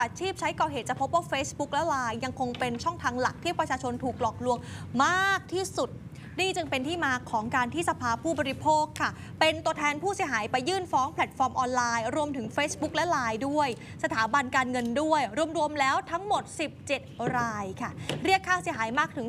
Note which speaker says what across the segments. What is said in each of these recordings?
Speaker 1: อาชีพใช้ก่อเหตุจะพบว่า Facebook และ LINE ยังคงเป็นช่องทางหลักที่ประชาชนถูกหลอกลวงมากที่สุดนี่จึงเป็นที่มาของการที่สภาผู้บริโภคค่ะเป็นตัวแทนผู้เสียหายไปยื่นฟ้องแพลตฟอร์มออนไลน์รวมถึง Facebook และ LINE ด้วยสถาบันการเงินด้วยรวมๆแล้วทั้งหมด17 รายค่ะเรียกค่าเสียหายมากถึง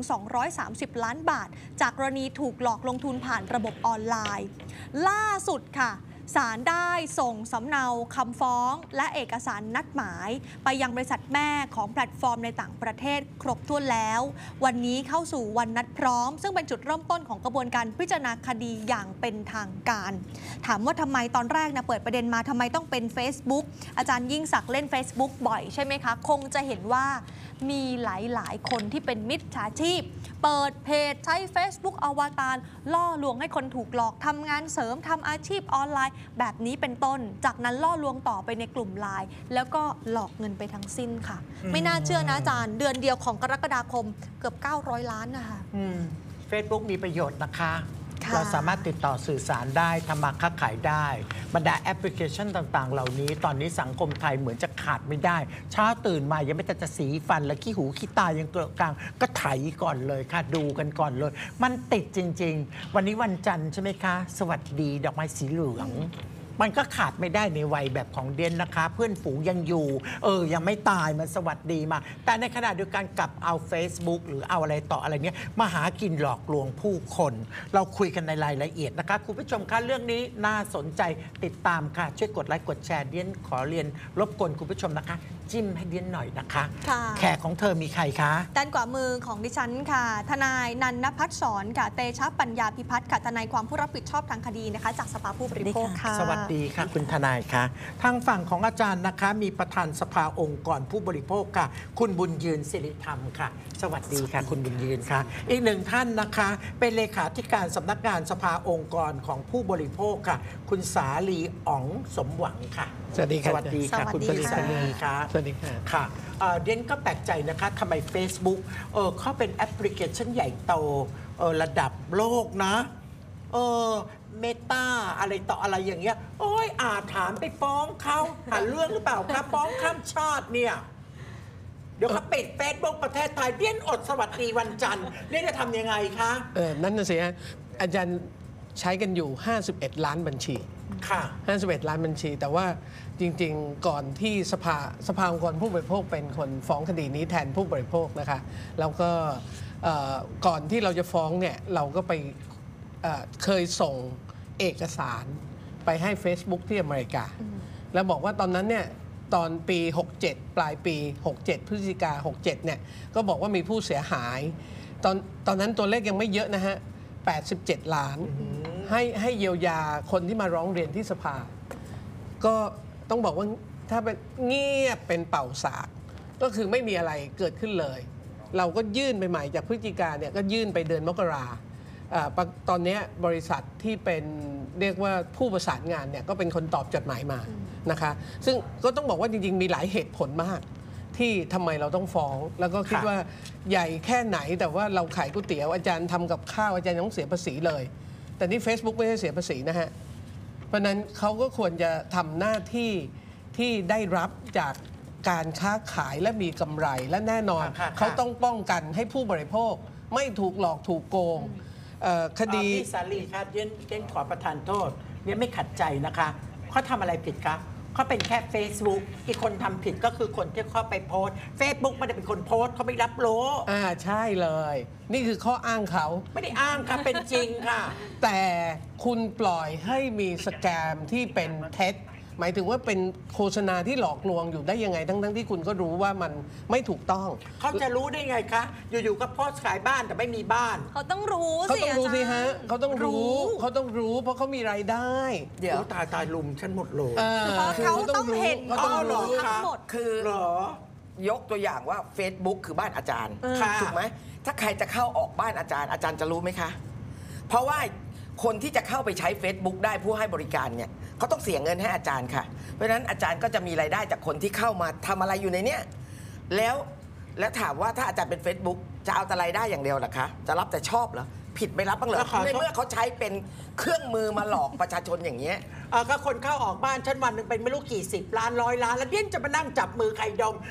Speaker 1: 230 ล้านบาทจากกรณีถูกหลอกลงทุนผ่านระบบออนไลน์ล่าสุดค่ะศาลได้ส่งสำเนาคำฟ้องและเอกสารนัดหมายไปยังบริษัทแม่ของแพลตฟอร์มในต่างประเทศครบถ้วนแล้ววันนี้เข้าสู่วันนัดพร้อมซึ่งเป็นจุดเริ่มต้นของกระบวนการพิจารณาคดีอย่างเป็นทางการถามว่าทำไมตอนแรกเปิดประเด็นมาทำไมต้องเป็น Facebook อาจารย์ยิ่งศักดิ์เล่น Facebook บ่อยใช่ไหมคะคงจะเห็นว่ามีหลายคนที่เป็นมิจฉาชีพเปิดเพจใช้ Facebook อวตารล่อลวงให้คนถูกหลอกทำงานเสริมทำอาชีพออนไลน์แบบนี้เป็นต้นจากนั้นล่อลวงต่อไปในกลุ่มไลน์แล้วก็หลอกเงินไปทั้งสิ้นค่ะไม่น่าเชื่อนะอาจารย์เดือนเดียวของกรกฎาคมเกือบ900 ล้านนะคะ
Speaker 2: Facebook มีประโยชน์นะคะเราสามารถติดต่อสื่อสารได้ทำมาค้าขายได้บรรดาแอปพลิเคชันต่างๆเหล่านี้ตอนนี้สังคมไทยเหมือนจะขาดไม่ได้เช้าตื่นมายังไม่แต่จะสีฟันและขี้หูขี้ตายังเกลอะกลางก็ไถก่อนเลยค่ะดูกันก่อนเลยมันติดจริงๆวันนี้วันจันทร์ใช่ไหมคะสวัสดีดอกไม้สีเหลืองมันก็ขาดไม่ได้ในวัยแบบของเดนนะคะเพื่อนฝูงยังอยู่ยังไม่ตายมันสวัสดีมาแต่ในขณะเดียวกันกลับเอา Facebook หรือเอาอะไรต่ออะไรเนี้ยมาหากินหลอกลวงผู้คนเราคุยกันในรายละเอียดนะคะคุณผู้ชมคะเรื่องนี้น่าสนใจติดตามค่ะช่วยกดไลค์กดแชร์เดียนขอเรียนรบกวนคุณผู้ชมนะคะจิ้มให้เดียนหน่อยนะคะแขกของเธอมีใครคะ
Speaker 1: ด้านขวามือของดิฉันค่ะทนายนันทพัฒน์สอนค่ะเตชะปัญญาพิพัฒน์ค่ะทนายความผู้รับผิดชอบทางคดีนะคะจากสภาผู้บริโภคค่ะ
Speaker 2: สวัสดีค่ะคุณทนายคะทางฝั่งของอาจารย์นะคะมีประธานสภาองค์กรผู้บริโภคค่ะคุณบุญยืนสิริธรรมค่ะสวัสดีค่ะคุณบุญยืนค่ะอีกหนึ่งท่านนะคะเป็นเลขาธิการสำนักงานสภาองค์กรของผู้บริโภคค่ะคุณสาลีอ๋องสมหวังค่ะ
Speaker 3: สวัสดีค่ะ
Speaker 2: สวัสดีค่ะคุณผลิตสาลีค่ะ
Speaker 3: สวัสดีค่ะ
Speaker 2: ค่ะเดนก็แปลกใจนะคะทำไม Facebook เขาเป็นแอปพลิเคชันใหญ่โตระดับโลกนะเมตาอะไรต่ออะไรอย่างเงี้ยอาจถามไปฟ้องเขาหาเรื่องหรือเปล่าครับฟ้องข้ามชาติเนี่ยเดี๋ยวเขาปิด Facebook ประเทศไทยเดียนอดสวัสดีวันจันทร์นี่จะทำยังไงคะ
Speaker 3: นั่นน่ะสิฮะอาจารย์ใช้กันอยู่51 ล้านบัญชี
Speaker 2: ค่ะ
Speaker 3: 51 ล้านบัญชีแต่ว่าจริงๆก่อนที่สภาองค์กรผู้บริโภคเป็นคนฟ้องคดีนี้แทนผู้บริโภคนะคะแล้วก็ก่อนที่เราจะฟ้องเนี่ยเราก็ไปเคยส่งเอกสารไปให้ Facebook ที่อเมริกาแล้วบอกว่าตอนนั้นเนี่ยตอนปี67ปลายปี67พฤศจิกา67เนี่ยก็บอกว่ามีผู้เสียหายตอนนั้นตัวเลขยังไม่เยอะนะฮะ87 ล้านให้เยียวยาคนที่มาร้องเรียนที่สภาก็ต้องบอกว่าถ้าเป็นเงียบเป็นเป่าสากก็คือไม่มีอะไรเกิดขึ้นเลยเราก็ยื่นไปใหม่จากพฤศจิกาเนี่ยก็ยื่นไปเดือนมกราตอนนี้บริษัทที่เป็นเรียกว่าผู้ประสานงานเนี่ยก็เป็นคนตอบจดหมายมานะคะซึ่งก็ต้องบอกว่าจริงๆมีหลายเหตุผลมากที่ทำไมเราต้องฟ้องแล้วก็คิดว่าใหญ่แค่ไหนแต่ว่าเราขายก๋วยเตี๋ยวอาจารย์ทำกับข้าวอาจารย์ต้องเสียภาษีเลยแต่นี่ Facebook ไม่ได้เสียภาษีนะฮะเพราะนั้นเขาก็ควรจะทำหน้าที่ที่ได้รับจากการค้าขายและมีกำไรและแน่นอนเขาต้องป้องกันให้ผู้บริโภคไม่ถูกหลอกถูกโกงคดี
Speaker 2: พี่สาลีครับเรียนขอประทานโทษเรียนไม่ขัดใจนะคะเขาทำอะไรผิดคะเขาเป็นแค่ Facebook อีกคนทำผิดก็คือคนที่เข้าไปโพสต์ Facebook ไม่ได้เป็นคนโพสต์เขาไม่รับรู้
Speaker 3: ใช่เลยนี่คือข้ออ้างเขา
Speaker 2: ไม่ได้อ้างค่ะเป็นจริงค่ะ
Speaker 3: แต่คุณปล่อยให้มีสแกมที่เป็นเท็จหมายถึงว่าเป็นโฆษณาที่หลอกลวงอยู่ได้ยังไงทั้งที่คุณก็รู้ว่ามันไม่ถูกต้อง
Speaker 2: เขาจะรู้ได้ไงคะอยู่ๆก็โพสต์ขายบ้านแต่ไม่มีบ้าน
Speaker 1: เขาต้องรู้
Speaker 3: สิฮะเขาต้องรู้เพราะเขามีรายได้
Speaker 2: เดี๋ยวตายลุมฉันหมดเลย
Speaker 1: เพราะเขาต้องเห็น
Speaker 3: เขาต้องรู้
Speaker 1: ทั้งหมด
Speaker 4: คือยกตัวอย่างว่า Facebook คือบ้านอาจารย์ถูกไหมถ้าใครจะเข้าออกบ้านอาจารย์จะรู้ไหมคะเพราะว่าคนที่จะเข้าไปใช้ Facebook ได้ผู้ให้บริการเนี่ยเขาต้องเสียเงินให้อาจารย์ค่ะเพราะฉะนั้นอาจารย์ก็จะมีรายได้จากคนที่เข้ามาทำอะไรอยู่ในเนี้ยแล้วถามว่าถ้าอาจารย์เป็น Facebook จะเอาแต่รายได้อย่างเดียวหรอคะจะรับแต่ชอบเหรอผิดไม่รับบ้างเหรอ
Speaker 2: ก็ขอโทษ
Speaker 4: ในเมื่อเขาใช้เป็นเครื่องมือมาหลอกประชาชนอย่างเงี้ย
Speaker 2: ก็คนเข้าออกบ้านฉันวันหนึ่งเป็นไม่รู้กี่10 ล้าน100 ล้าน แล้วเดี๋ยวจะมานั่งจับมือใครดม